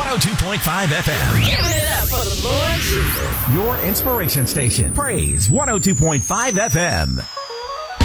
102.5 FM. Give it up for the Lord Jesus. Your inspiration station. Praise 102.5 FM.